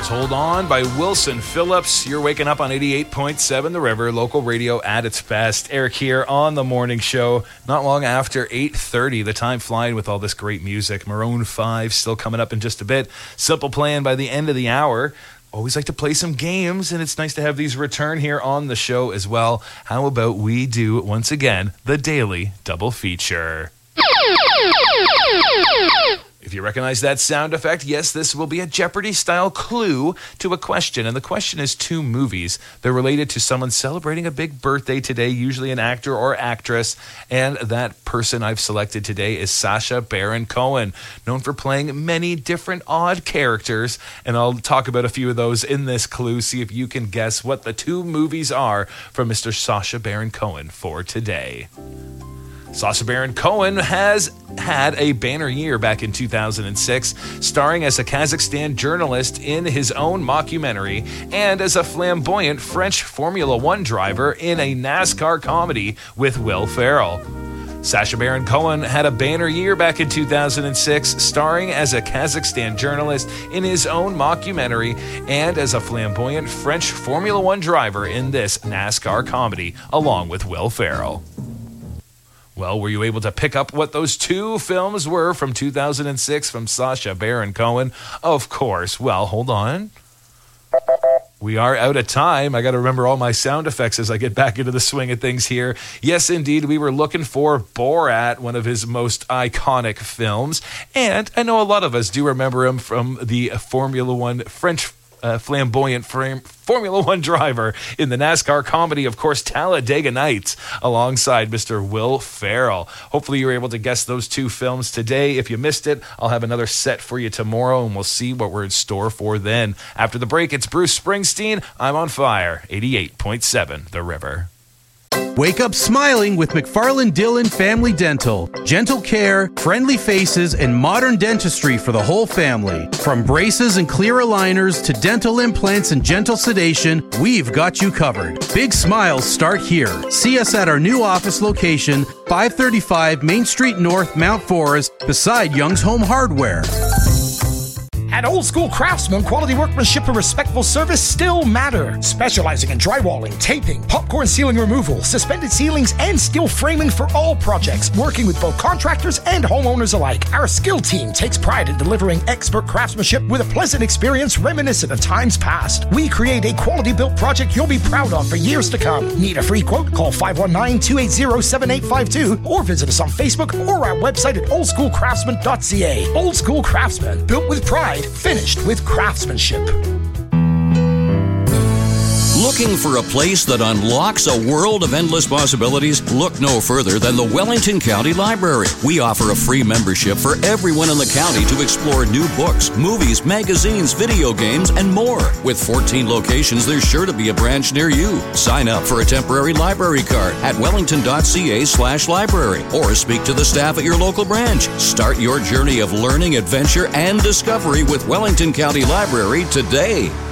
Hold On by Wilson Phillips. You're waking up on 88.7 The River, local radio at its best. Eric here on the morning show. Not long after 8:30, the time flying with all this great music. Maroon 5 still coming up in just a bit. Simple Plan by the end of the hour. Always like to play some games, and it's nice to have these return here on the show as well. How about we do, once again, the Daily Double Feature? If you recognize that sound effect, yes, this will be a Jeopardy-style clue to a question. And the question is 2 movies. They're related to someone celebrating a big birthday today, usually an actor or actress. And that person I've selected today is Sacha Baron Cohen, known for playing many different odd characters. And I'll talk about a few of those in this clue, see if you can guess what the 2 movies are from Mr. Sacha Baron Cohen for today. Sacha Baron Cohen has had a banner year back in 2006, starring as a Kazakhstan journalist in his own mockumentary and as a flamboyant French Formula One driver in a NASCAR comedy with Will Ferrell. Sacha Baron Cohen had a banner year back in 2006, starring as a Kazakhstan journalist in his own mockumentary and as a flamboyant French Formula One driver in this NASCAR comedy, along with Will Ferrell. Well, were you able to pick up what those 2 films were from 2006 from Sacha Baron Cohen? Of course. Well, hold on. We are out of time. I got to remember all my sound effects as I get back into the swing of things here. Yes, indeed, we were looking for Borat, one of his most iconic films. And I know a lot of us do remember him from the Formula One French flamboyant Formula One driver in the NASCAR comedy, of course, Talladega Nights, alongside Mr. Will Ferrell. Hopefully you're able to guess those 2 films today. If you missed it, I'll have another set for you tomorrow, and we'll see what we're in store for then. After the break, it's Bruce Springsteen. I'm on fire. 88.7 The River. Wake up smiling with McFarland Dillon Family Dental. Gentle care, friendly faces, and modern dentistry for the whole family. From braces and clear aligners to dental implants and gentle sedation, we've got you covered. Big smiles start here. See us at our new office location, 535 Main Street North, Mount Forest, beside Young's Home Hardware. At Old School Craftsman, quality workmanship and respectful service still matter. Specializing in drywalling, taping, popcorn ceiling removal, suspended ceilings, and steel framing for all projects. Working with both contractors and homeowners alike, our skilled team takes pride in delivering expert craftsmanship with a pleasant experience reminiscent of times past. We create a quality-built project you'll be proud of for years to come. Need a free quote? Call 519-280-7852 or visit us on Facebook or our website at oldschoolcraftsman.ca. Old School Craftsman, built with pride, finished with craftsmanship. Looking for a place that unlocks a world of endless possibilities? Look no further than the Wellington County Library. We offer a free membership for everyone in the county to explore new books, movies, magazines, video games, and more. With 14 locations, there's sure to be a branch near you. Sign up for a temporary library card at wellington.ca/library or speak to the staff at your local branch. Start your journey of learning, adventure, and discovery with Wellington County Library today.